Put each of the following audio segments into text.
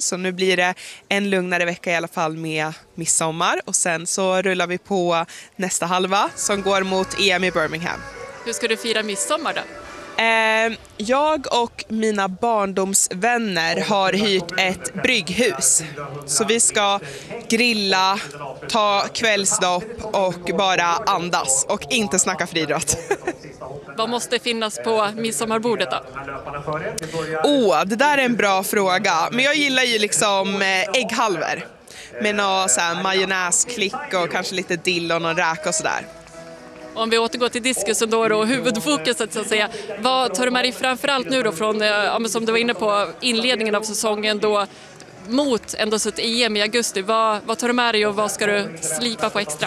helgen. Så nu blir det en lugnare vecka i alla fall med midsommar. Och sen så rullar vi på nästa halva som går mot EM i Birmingham. Hur ska du fira midsommar då? Jag och mina barndomsvänner har hyrt ett brygghus. Så vi ska grilla, ta kvällsdopp och bara andas och inte snacka friidrott. Vad måste finnas på midsommarbordet då? Det där är en bra fråga. Men jag gillar ju liksom ägghalvor. Med någon så här majonnäsklick och kanske lite dill och någon räk och sådär. Om vi återgår till diskusen då och huvudfokuset så att säga. Vad tar du med dig framförallt nu då från, som du var inne på, inledningen av säsongen då mot ändå så ett EM i augusti? Vad tar du med dig och vad ska du slipa på extra?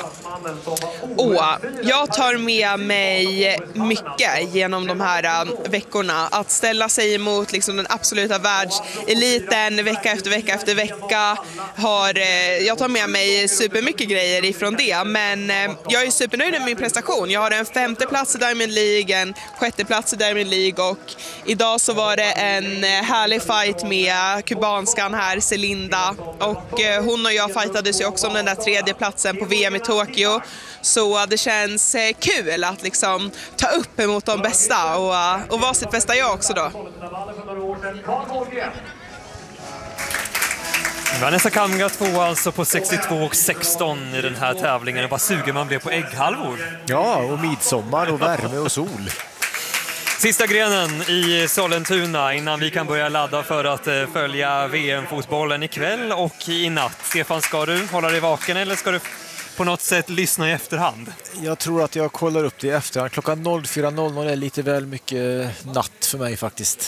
Jag tar med mig mycket genom de här veckorna. Att ställa sig emot liksom den absoluta världseliten vecka efter vecka efter vecka. Jag tar med mig supermycket grejer ifrån det. Men jag är supernöjd med min prestation. Jag har en 5:e plats i Diamond League, en 6:e plats i Diamond League och idag så var det en härlig fight med kubanskan här, Celinda, och hon och jag fightades ju också om den där 3:e platsen på VM i Tokyo. Så det känns kul att liksom ta upp emot de bästa och vara sitt bästa jag också då. Vanessa Kamga 2 alltså på 62,16 i den här tävlingen. Vad sugen man blev på ägghalvor. Ja, och midsommar och värme och sol. Sista grenen i Sollentuna innan vi kan börja ladda för att följa VM-fotbollen ikväll och i natt. Stefan, ska du hålla dig vaken eller ska du på något sätt lyssna i efterhand? Jag tror att jag kollar upp det i efterhand. Klockan 04.00 är lite väl mycket natt för mig faktiskt.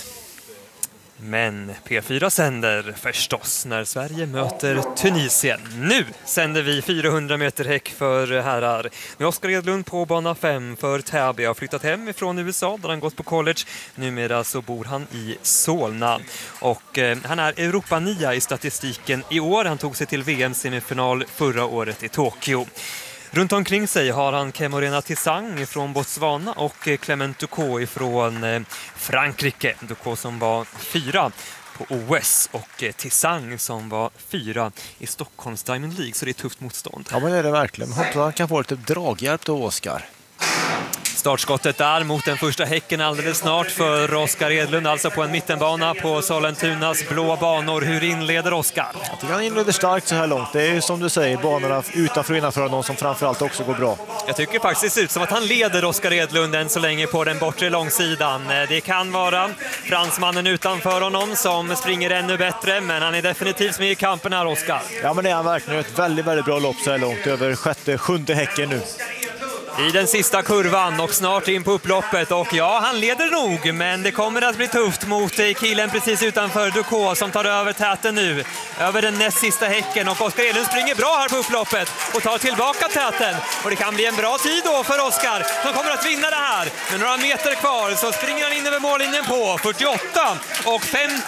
Men P4 sänder förstås när Sverige möter Tunisien. Nu sänder vi 400 meter häck för herrar. Med Oskar Edlund på bana 5 för Täby. Har flyttat hem ifrån USA där han gått på college. Numera så bor han i Solna. Och han är Europa-9 i statistiken i år. Han tog sig till VM-semifinal förra året i Tokyo. Runt omkring sig har han Kemorena Tissang från Botswana och Clement Ducot från Frankrike. Ducot som var 4 på OS och Tissang som var 4 i Stockholms Diamond League. Så det är tufft motstånd. Ja, men det är det verkligen. Hoppas han kan få lite draghjälp då, Oskar. Startskottet där mot den första häcken alldeles snart för Oskar Edlund, alltså på en mittenbana på Sollentunas blå banor. Hur inleder Oskar? Jag tycker han inleder starkt så här långt. Det är ju som du säger, banorna utanför och innanför någon som framförallt också går bra. Jag tycker faktiskt det ser ut som att han leder Oskar Edlund än så länge på den bortre långsidan. Det kan vara fransmannen utanför honom som springer ännu bättre, men han är definitivt med i kampen här, Oskar. Ja, men det är han verkligen. Ett väldigt, väldigt bra lopp så här långt, över 6:e, 7:e häcken nu. I den sista kurvan och snart in på upploppet och ja, han leder nog, men det kommer att bli tufft mot killen precis utanför Ducot som tar över täten nu, över den näst sista häcken och Oskar Edlund springer bra här på upploppet och tar tillbaka täten och det kan bli en bra tid då för Oskar som kommer att vinna det här. Med några meter kvar så springer han in över mållinjen på 48 och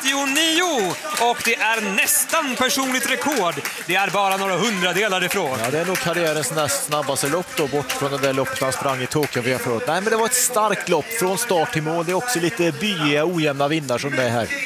59 och det är nästan personligt rekord. Det är bara några hundradelar ifrån. Ja, det är nog karriärens näst snabbaste lopp då, bort från den där loppet han sprang i Tokyo. Nej, men det var ett starkt lopp från start till mål. Det är också lite byiga, ojämna vindar som det är här.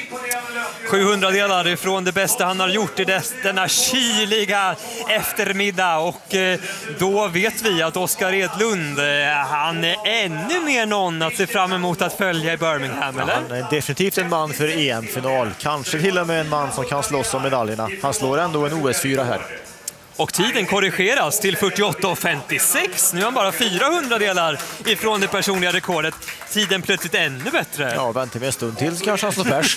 700 delar ifrån det bästa han har gjort i denna kyliga eftermiddag och då vet vi att Oskar Edlund, han är ännu mer någon att se fram emot att följa i Birmingham, eller? Han är definitivt en man för EM-final. Kanske till och med en man som kan slåss om medaljerna. Han slår ändå en OS-4 här. Och tiden korrigeras till 48,56. Nu är han bara 400 delar ifrån det personliga rekordet. Tiden plötsligt ännu bättre. Ja, vänta med en stund till så kanske han slår färs.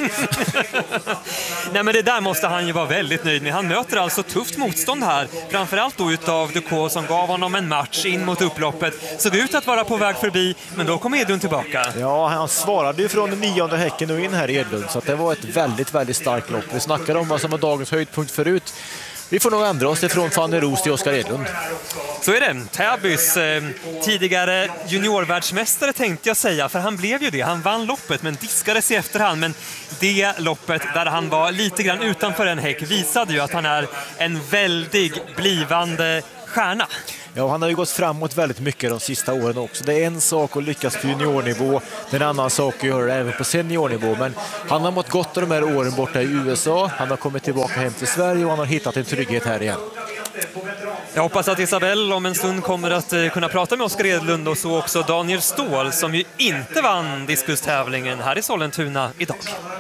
Nej, men det där måste han ju vara väldigt nöjd med. Han möter alltså tufft motstånd här. Framförallt då utav Ducot som gav honom en match in mot upploppet. Såg ut att vara på väg förbi, men då kom Edlund tillbaka. Ja, han svarade ju från den 9:e häcken och in här i Edlund. Så att det var ett väldigt, väldigt starkt lopp. Vi snackade om vad som var dagens höjdpunkt förut. Vi får nog ändra oss ifrån Fanny Roos till Oskar Edlund. Så är det. Täbys tidigare juniorvärldsmästare tänkte jag säga, för han blev ju det. Han vann loppet men diskades i efterhand. Men det loppet där han var lite grann utanför en häck visade ju att han är en väldig blivande stjärna. Ja, han har ju gått framåt väldigt mycket de sista åren också. Det är en sak att lyckas på juniornivå, det är en annan sak att göra det även på seniornivå. Men han har mått gott av de här åren borta i USA. Han har kommit tillbaka hem till Sverige och han har hittat en trygghet här igen. Jag hoppas att Isabelle om en stund kommer att kunna prata med Oskar Edlund och så också Daniel Ståhl som ju inte vann diskustävlingen här i Sollentuna idag.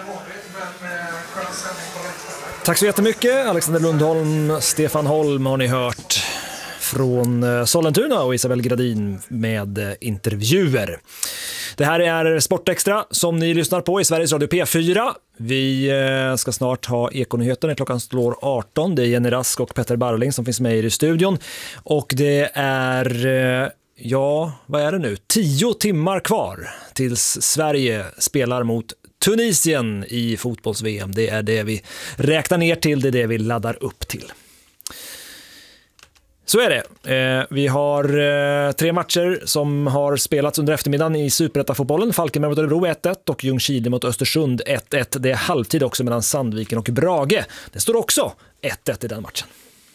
Tack så jättemycket. Alexander Lundholm, Stefan Holm har ni hört från Sollentuna och Isabelle Gradin med intervjuer. Det här är Sportextra som ni lyssnar på i Sveriges Radio P4. Vi ska snart ha Ekonyheter när klockan slår 18. Det är Jenny Rask och Petter Barling som finns med i studion. Och det är, vad är det nu? 10 timmar kvar tills Sverige spelar mot Tunisien i fotbolls-VM. Det är det vi räknar ner till, det är det vi laddar upp till. Så är det. Vi har 3 matcher som har spelats under eftermiddagen i Superettan-fotbollen. Falkenberg mot Örebro 1-1 och Ljungskile mot Östersund 1-1. Det är halvtid också mellan Sandviken och Brage. Det står också 1-1 i den matchen.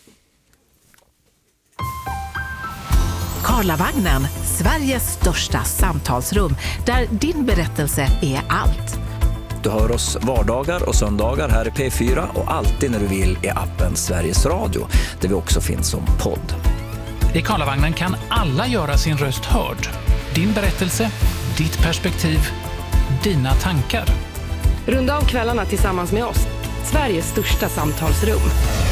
Karlavagnen, Sveriges största samtalsrum där din berättelse är allt. Du hör oss vardagar och söndagar här i P4 och alltid när du vill i appen Sveriges Radio, där vi också finns som podd. I Karlavagnen kan alla göra sin röst hörd. Din berättelse, ditt perspektiv, dina tankar. Runda av kvällarna tillsammans med oss. Sveriges största samtalsrum.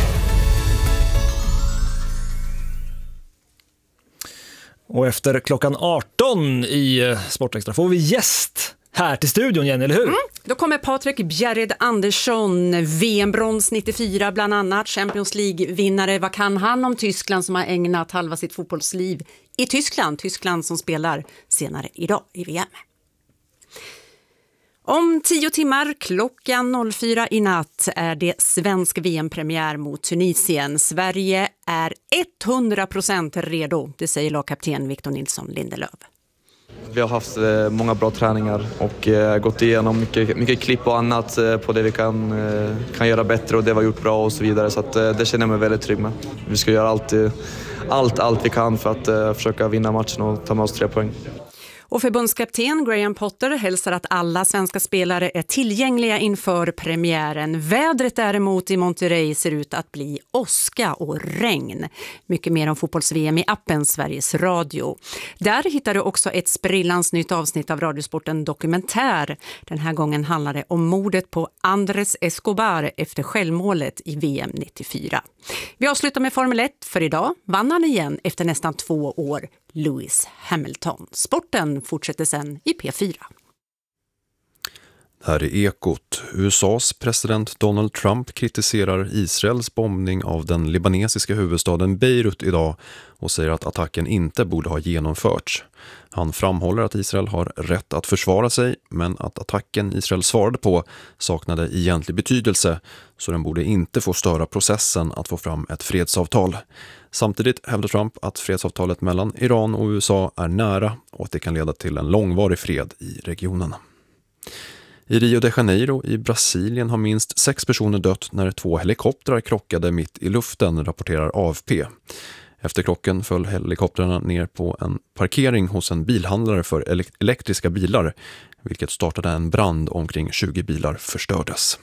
Och efter klockan 18 i Sportextra får vi gäst här till studion, Jenny, eller hur? Då kommer Patrik Bjerred Andersson, VM-brons 94 bland annat, Champions League-vinnare. Vad kan han om Tyskland som har ägnat halva sitt fotbollsliv i Tyskland? Tyskland som spelar senare idag i VM. Om 10 timmar klockan 04 i natt är det svensk VM-premiär mot Tunisien. Sverige är 100% redo, det säger lagkapten Victor Nilsson Lindelöf. Vi har haft många bra träningar och gått igenom mycket klipp och annat på det vi kan göra bättre och det vi har gjort bra och så vidare. Så att, det känner jag mig väldigt trygg med. Vi ska göra allt vi kan för att försöka vinna matchen och ta med oss 3 poäng. Och förbundskapten Graham Potter hälsar att alla svenska spelare är tillgängliga inför premiären. Vädret däremot i Monterrey ser ut att bli åska och regn. Mycket mer om fotbolls-VM i appen Sveriges Radio. Där hittar du också ett sprillans nytt avsnitt av Radiosporten Dokumentär. Den här gången handlar det om mordet på Andrés Escobar efter självmålet i VM 94. Vi avslutar med Formel 1 för idag. Vann han igen efter nästan 2 år. Lewis Hamilton. Sporten fortsätter sen i P4. Här är Ekot. USAs president Donald Trump kritiserar Israels bombning av den libanesiska huvudstaden Beirut idag och säger att attacken inte borde ha genomförts. Han framhåller att Israel har rätt att försvara sig, men att attacken Israel svarade på saknade egentlig betydelse, så den borde inte få störa processen att få fram ett fredsavtal. Samtidigt hävdar Trump att fredsavtalet mellan Iran och USA är nära och att det kan leda till en långvarig fred i regionen. I Rio de Janeiro i Brasilien har minst 6 personer dött när 2 helikoptrar krockade mitt i luften, rapporterar AFP. Efter krocken föll helikoptrarna ner på en parkering hos en bilhandlare för elektriska bilar, vilket startade en brand och omkring 20 bilar förstördes.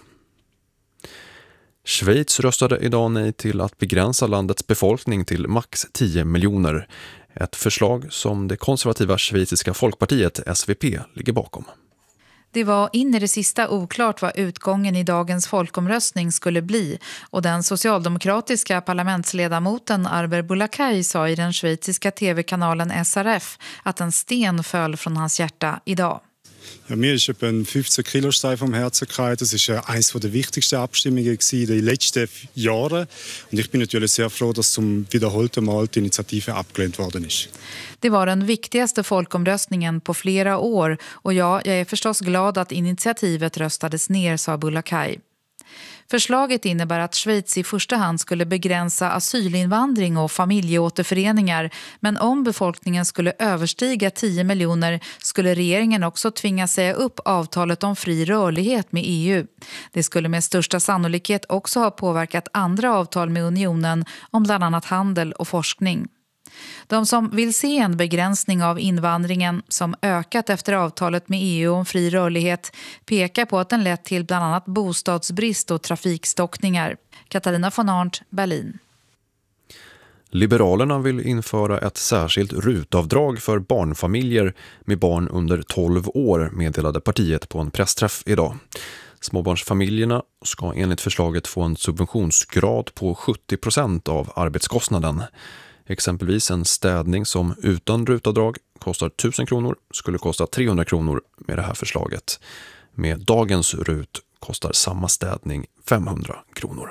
Schweiz röstade idag nej till att begränsa landets befolkning till max 10 miljoner. Ett förslag som det konservativa schweiziska folkpartiet SVP ligger bakom. Det var in i det sista oklart vad utgången i dagens folkomröstning skulle bli, och den socialdemokratiska parlamentsledamoten Arber Boulakay sa i den schweiziska tv-kanalen SRF att en sten föll från hans hjärta idag. Ja, mir ist etwa ein 15 Kilostein vom Herzen gefallen. Das ist eines der wichtigsten Abstimmungen in den letzten Jahren. Und ich bin natürlich sehr froh, dass zum wiederholten Mal die Initiative abgelehnt worden ist. Det var den viktigaste folkomröstningen på flera år, och jag är förstås glad att initiativet röstades ner, sa Boulakay. Förslaget innebär att Schweiz i första hand skulle begränsa asylinvandring och familjeåterföreningar, men om befolkningen skulle överstiga 10 miljoner skulle regeringen också tvinga säga upp avtalet om fri rörlighet med EU. Det skulle med största sannolikhet också ha påverkat andra avtal med unionen om bland annat handel och forskning. De som vill se en begränsning av invandringen som ökat efter avtalet med EU om fri rörlighet pekar på att den lett till bland annat bostadsbrist och trafikstockningar. Katarina von Arndt, Berlin. Liberalerna vill införa ett särskilt rutavdrag för barnfamiljer med barn under 12 år, meddelade partiet på en pressträff idag. Småbarnsfamiljerna ska enligt förslaget få en subventionsgrad på 70% av arbetskostnaden. Exempelvis en städning som utan rutavdrag kostar 1 000 kronor skulle kosta 300 kronor med det här förslaget. Med dagens rut kostar samma städning 500 kronor.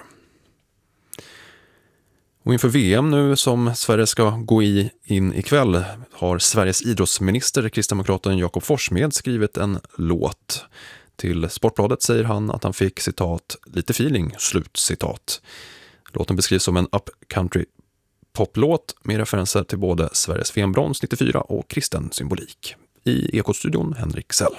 Och inför VM nu som Sverige ska gå in ikväll har Sveriges idrottsminister, kristdemokraten Jakob Forssmed, skrivit en låt. Till Sportbladet säger han att han fick, citat, lite feeling, slutcitat. Låten beskrivs som en upcountry poplåt med referenser till både Sveriges VM-brons 94 och kristen symbolik. I Ekostudion Henrik Sell.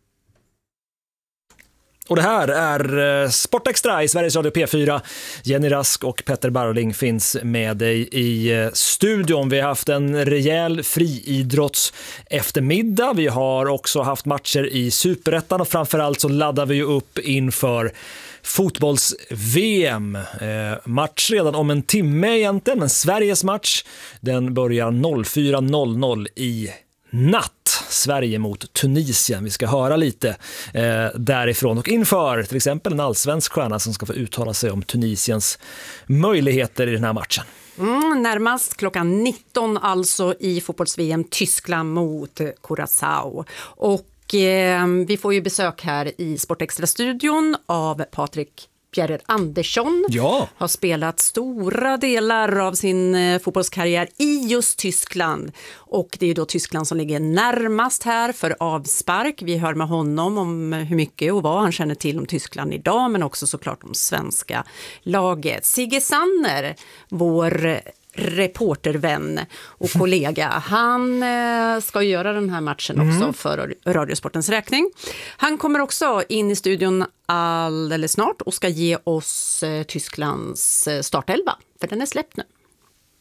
Och det här är Sportextra i Sveriges Radio P4. Jenny Rask och Petter Barling finns med dig i studion. Vi har haft en rejäl friidrotts eftermiddag. Vi har också haft matcher i Superettan och framförallt så laddar vi upp inför fotbolls-VM. Match redan om en timme egentligen, men Sveriges match den börjar 04.00 i natt. Sverige mot Tunisien. Vi ska höra lite därifrån och inför till exempel en allsvensk stjärna som ska få uttala sig om Tunisiens möjligheter i den här matchen. Närmast klockan 19 alltså i fotbolls-VM Tyskland mot Curaçao. Och vi får ju besök här i Sportextra-studion av Patrik Bjerre Andersson. Ja. Har spelat stora delar av sin fotbollskarriär i just Tyskland. Och det är ju då Tyskland som ligger närmast här för avspark. Vi hör med honom om hur mycket och vad han känner till om Tyskland idag, men också såklart om svenska laget. Sigge Sanner, vår reportervän och kollega. Han ska göra den här matchen också för Radiosportens räkning. Han kommer också in i studion alldeles snart och ska ge oss Tysklands startelva, för den är släppt nu.